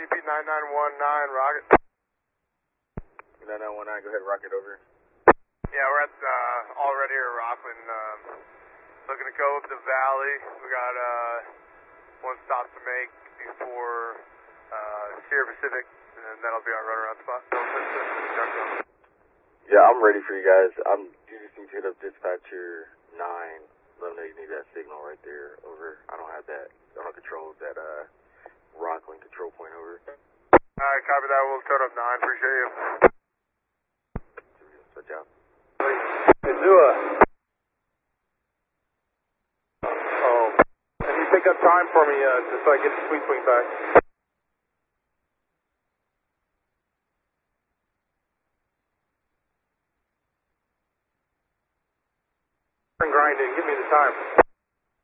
NUP 9919, rocket. 9919, go ahead, rocket over. Yeah, we're at already at Rockland, looking to go up the valley. We got one stop to make before Sierra Pacific, and then that'll be our runaround spot. Yeah, I'm ready for you guys. You just need to hit up dispatcher 9. Let them know you need that signal right there. Over. I don't have that. I don't control that Rockland control point. Over. Alright, copy that. We'll turn up 9. Appreciate you. Switch out. Can you pick up time for me just so I get the sweet swing back?